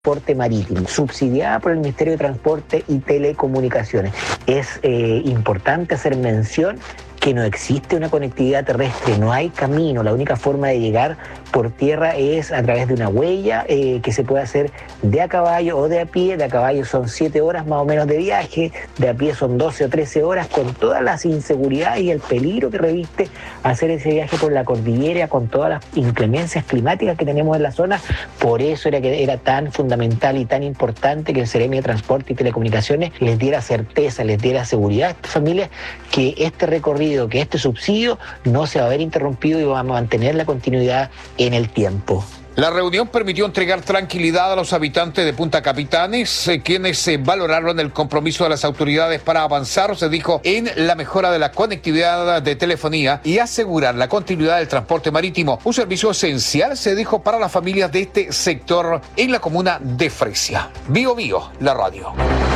transporte marítimo, subsidiada por el Ministerio de Transporte y Telecomunicaciones. Es importante hacer mención que no existe una conectividad terrestre, no hay camino, la única forma de llegar por tierra es a través de una huella que se puede hacer de a caballo o de a pie. De a caballo son 7 horas más o menos de viaje, de a pie son 12 o 13 horas, con todas las inseguridades y el peligro que reviste hacer ese viaje por la cordillera, con todas las inclemencias climáticas que tenemos en la zona. Por eso era tan fundamental y tan importante que el Seremi de Transporte y Telecomunicaciones les diera certeza, les diera seguridad a estas familias que este recorrido, que este subsidio no se va a ver interrumpido y vamos a mantener la continuidad en el tiempo. La reunión permitió entregar tranquilidad a los habitantes de Punta Capitanes, quienes valoraron el compromiso de las autoridades para avanzar, se dijo, en la mejora de la conectividad de telefonía y asegurar la continuidad del transporte marítimo, un servicio esencial, se dijo, para las familias de este sector en la comuna de Fresia. Bio Bio, la radio.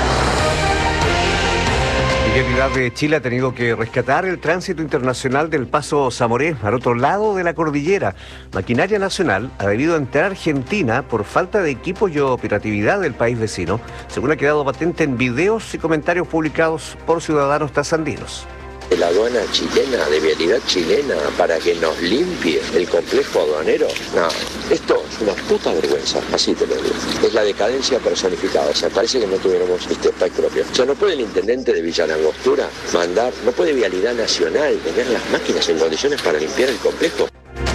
La Vialidad de Chile ha tenido que rescatar el tránsito internacional del Paso Zamoré al otro lado de la cordillera. Maquinaria Nacional ha debido entrar a Argentina por falta de equipos y operatividad del país vecino, según ha quedado patente en videos y comentarios publicados por ciudadanos trasandinos. De la aduana chilena, de vialidad chilena, para que nos limpie el complejo aduanero. No, esto es una puta vergüenza, así te lo digo. Es la decadencia personificada, o sea, parece que no tuviéramos país propio. O sea, no puede el intendente de Villa Langostura mandar, no puede Vialidad Nacional tener las máquinas en condiciones para limpiar el complejo.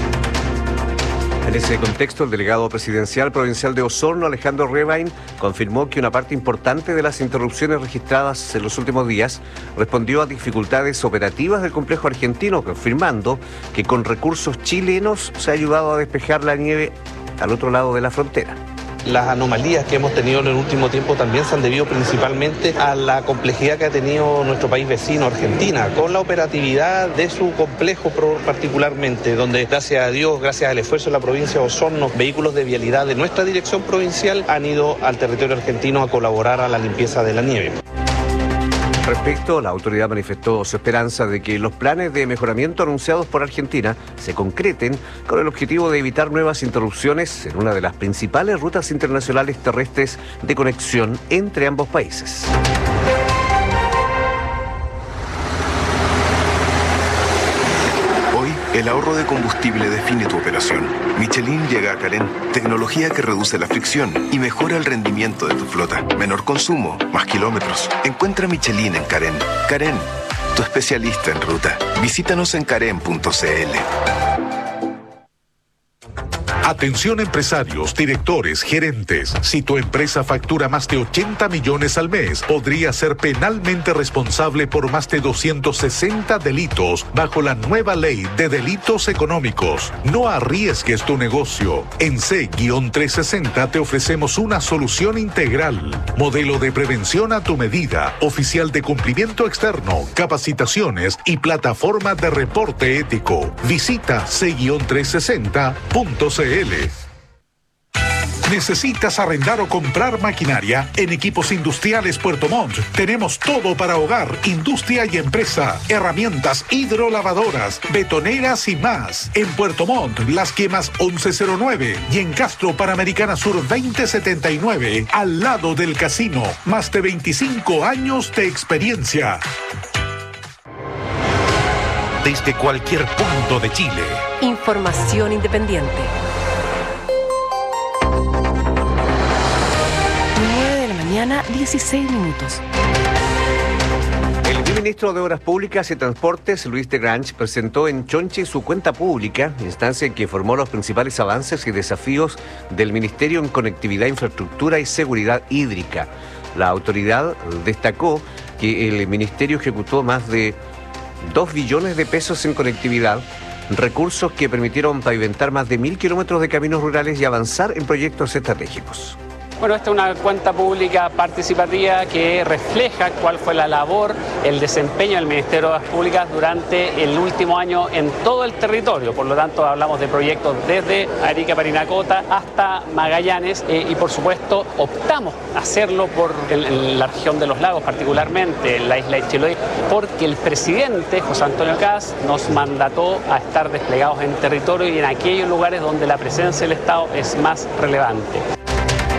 En ese contexto, el delegado presidencial provincial de Osorno, Alejandro Rebain, confirmó que una parte importante de las interrupciones registradas en los últimos días respondió a dificultades operativas del complejo argentino, confirmando que con recursos chilenos se ha ayudado a despejar la nieve al otro lado de la frontera. Las anomalías que hemos tenido en el último tiempo también se han debido principalmente a la complejidad que ha tenido nuestro país vecino, Argentina, con la operatividad de su complejo particularmente, donde gracias a Dios, gracias al esfuerzo de la provincia de Osorno, vehículos de vialidad de nuestra dirección provincial han ido al territorio argentino a colaborar a la limpieza de la nieve. Respecto, la autoridad manifestó su esperanza de que los planes de mejoramiento anunciados por Argentina se concreten con el objetivo de evitar nuevas interrupciones en una de las principales rutas internacionales terrestres de conexión entre ambos países. El ahorro de combustible define tu operación. Michelin llega a Carén, tecnología que reduce la fricción y mejora el rendimiento de tu flota. Menor consumo, más kilómetros. Encuentra Michelin en Carén. Carén, tu especialista en ruta. Visítanos en carén.cl. Atención empresarios, directores, gerentes. Si tu empresa factura más de 80 millones al mes, podría ser penalmente responsable por más de 260 delitos bajo la nueva ley de delitos económicos. No arriesgues tu negocio. En C-360 te ofrecemos una solución integral. Modelo de prevención a tu medida, oficial de cumplimiento externo, capacitaciones y plataforma de reporte ético. Visita C-360.cl. ¿Necesitas arrendar o comprar maquinaria? En Equipos Industriales Puerto Montt tenemos todo para hogar, industria y empresa, herramientas hidrolavadoras, betoneras y más. En Puerto Montt, Las Quemas 1109 y en Castro Panamericana Sur 2079, al lado del casino. Más de 25 años de experiencia. Desde cualquier punto de Chile. Información independiente. 16 minutos. El viceministro de Obras Públicas y Transportes, Luis de Grange, presentó en Chonchi su cuenta pública, instancia en que informó los principales avances y desafíos del Ministerio en Conectividad, Infraestructura y Seguridad Hídrica. La autoridad destacó que el Ministerio ejecutó más de 2 billones de pesos en conectividad, recursos que permitieron pavimentar más de 1.000 kilómetros de caminos rurales y avanzar en proyectos estratégicos. Bueno, esta es una cuenta pública participativa que refleja cuál fue la labor, el desempeño del Ministerio de Obras Públicas durante el último año en todo el territorio. Por lo tanto, hablamos de proyectos desde Arica, Parinacota hasta Magallanes y, por supuesto, optamos a hacerlo por la región de los lagos, particularmente en la isla de Chiloé, porque el presidente, José Antonio Kast, nos mandató a estar desplegados en territorio y en aquellos lugares donde la presencia del Estado es más relevante.